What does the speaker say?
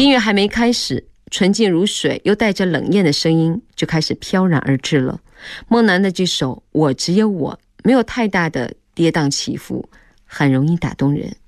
音乐还没开始，纯净如水又带着冷艳的声音就开始飘然而至了。梦楠的这首《我只有我》没有太大的跌宕起伏，很容易打动人。